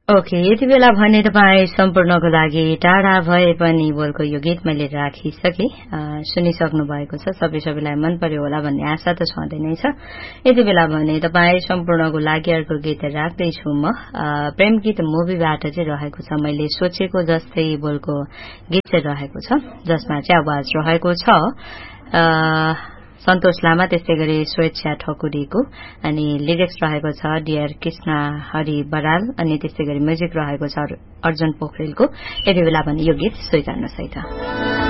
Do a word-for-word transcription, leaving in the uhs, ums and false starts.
Okay, यति बेला भने तपाईँ सम्पूर्णको लागि टाढा भए पनि बोलको यो गीत मैले राखिसके सुनिसक्नु भएको छ। सबै सबैलाई मन पर्यो होला भन्ने आशा त छँदै नै छ। यति बेला भने तपाईँ सम्पूर्णको लागि अर्को गीत राख्दैछु म। प्रेम गीत मुभीबाट चाहिँ रहेको छ मैले सोचेको जस्तै बोलको गीत चाहिँ रहेको छ, जसमा चाहिँ आवाज रहेको छ सन्तोष लामा, त्यस्तै गरी स्वेच्छा ठकुरीको, अनि लिरिक्स रहेको छ डियर कृष्ण हरि बराल, अनि त्यस्तै गरी म्युजिक रहेको छ अर्जुन पोखरेलको। यति बेला भने यो गीत स्वीकार्नुहोस् है त।